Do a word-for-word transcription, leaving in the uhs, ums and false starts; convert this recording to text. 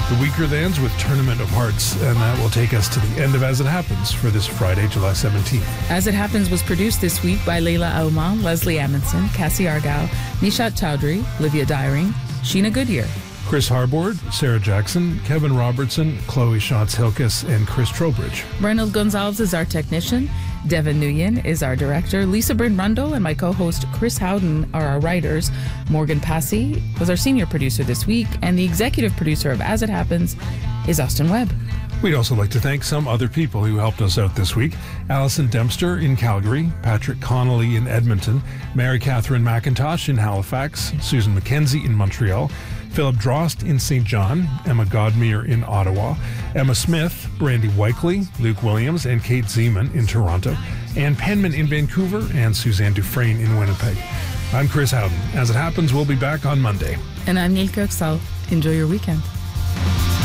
the Weaker Thans with Tournament of Hearts, and that will take us to the end of As It Happens for this Friday, July seventeenth. As It Happens was produced this week by Layla Auman, Leslie Amundsen, Cassie Argyle, Nishat Chowdhury, Livia Dyring, Sheena Goodyear, Chris Harbord, Sarah Jackson, Kevin Robertson, Chloe Schatz-Hilkes, and Chris Trowbridge. Reynold Gonzalez is our technician. Devin Nguyen is our director. Lisa Bryn Rundle and my co-host Chris Howden are our writers. Morgan Passy was our senior producer this week, and the executive producer of As It Happens is Austin Webb. We'd also like to thank some other people who helped us out this week. Alison Dempster in Calgary, Patrick Connolly in Edmonton, Mary Catherine McIntosh in Halifax, Susan McKenzie in Montreal, Philip Drost in Saint John, Emma Godmere in Ottawa, Emma Smith, Brandy Weikley, Luke Williams, and Kate Zeman in Toronto, Ann Penman in Vancouver, and Suzanne Dufresne in Winnipeg. I'm Chris Howden. As It Happens, we'll be back on Monday. And I'm Neil Kirksall. Enjoy your weekend.